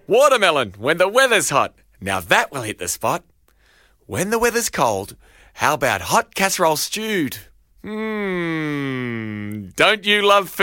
Watermelon when the weather's hot. Now that will hit the spot. When the weather's cold, how about hot casserole stewed? Don't you love food?